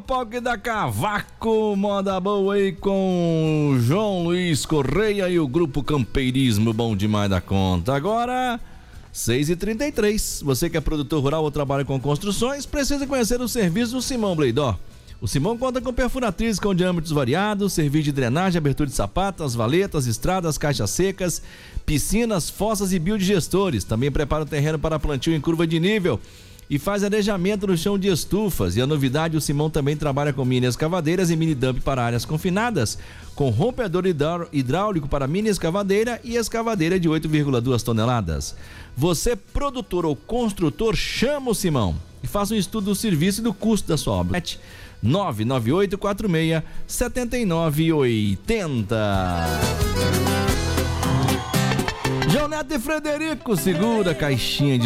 pau que dá cavaco, moda boa aí com João Luiz Correia e o Grupo Campeirismo, bom demais da conta. Agora, 6h33, você que é produtor rural ou trabalha com construções, precisa conhecer o serviço do Simão Bleidó. O Simão conta com perfuratriz com diâmetros variados, serviço de drenagem, abertura de sapatas, valetas, estradas, caixas secas, piscinas, fossas e biodigestores. Também prepara o terreno para plantio em curva de nível e faz arejamento no chão de estufas. E a novidade, o Simão também trabalha com mini escavadeiras e mini dump para áreas confinadas, com rompedor hidráulico para mini escavadeira e escavadeira de 8,2 toneladas. Você, produtor ou construtor, chama o Simão e faça um estudo do serviço e do custo da sua obra. 99846-7980. João Neto e Frederico, segura a caixinha de